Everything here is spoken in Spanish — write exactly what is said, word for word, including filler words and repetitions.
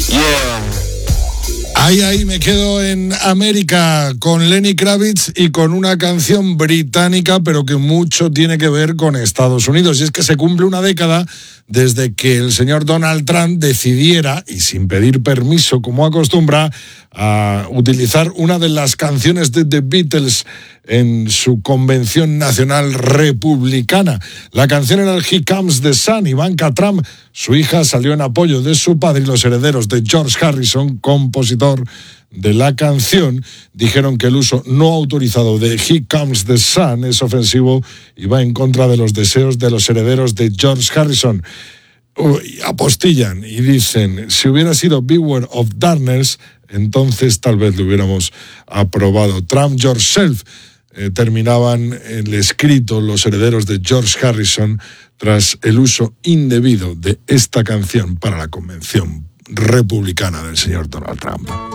Ahí, ahí me quedo en América con Lenny Kravitz y con una canción británica, pero que mucho tiene que ver con Estados Unidos. Y es que se cumple una década desde que el señor Donald Trump decidiera, y sin pedir permiso como acostumbra, a utilizar una de las canciones de The Beatles en su convención nacional republicana. La canción era el Here Comes the Sun. Ivanka Trump, su hija, salió en apoyo de su padre, y los herederos de George Harrison, compositor de la canción, dijeron que el uso no autorizado de Here Comes the Sun es ofensivo y va en contra de los deseos de los herederos de George Harrison. Uy, apostillan y dicen, si hubiera sido Beware of Darkness, entonces tal vez lo hubiéramos aprobado. Trump yourself, eh, terminaban el escrito los herederos de George Harrison tras el uso indebido de esta canción para la convención republicana del señor Donald Trump.